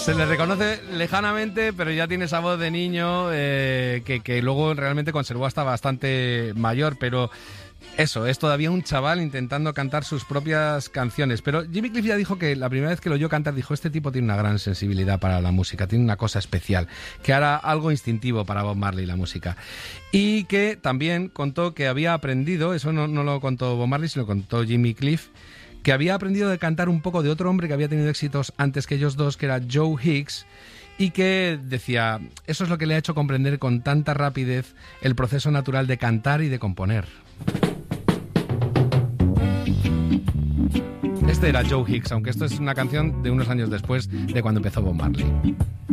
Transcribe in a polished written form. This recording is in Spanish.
Se le reconoce lejanamente, pero ya tiene esa voz de niño que luego realmente conservó hasta bastante mayor, pero eso, es todavía un chaval intentando cantar sus propias canciones. Pero Jimmy Cliff ya dijo que la primera vez que lo oyó cantar, dijo, este tipo tiene una gran sensibilidad para la música, tiene una cosa especial, que hará algo instintivo para Bob Marley la música. Y que también contó que había aprendido, eso no lo contó Bob Marley, sino lo contó Jimmy Cliff, que había aprendido de cantar un poco de otro hombre que había tenido éxitos antes que ellos dos, que era Joe Hicks, y que decía, eso es lo que le ha hecho comprender con tanta rapidez el proceso natural de cantar y de componer. Este era Joe Hicks, aunque esto es una canción de unos años después de cuando empezó Bob Marley.